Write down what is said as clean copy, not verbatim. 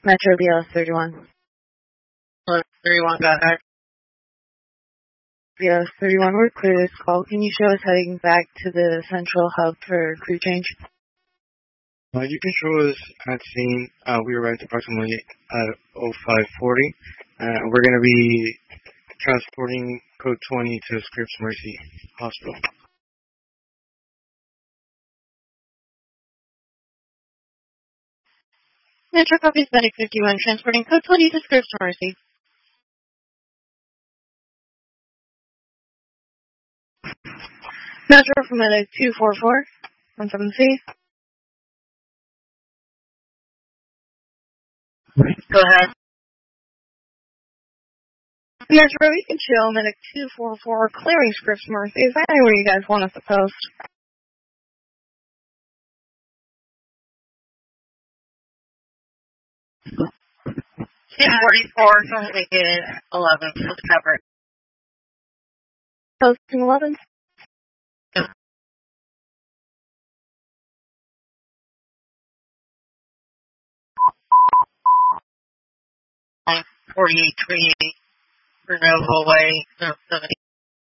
Metro BLS 31. 31 got hacked. BLS 31, we're clear this call. Can you show us heading back to the central hub for crew change? You can show us at scene. We arrived approximately at 0540. We're going to be transporting code 20 to Scripps Mercy Hospital. Metro copies Medic 51, transporting code 20 to Scripps Mercy. Metro from Medic 244, 17C. Go ahead. Metro, you can chill. Medic 244, clearing Scripps Mercy. Is that where you guys want us to post? 244, so we get 11, let's cover it. Posting 11? Yeah. 4828, Renova Way, 70.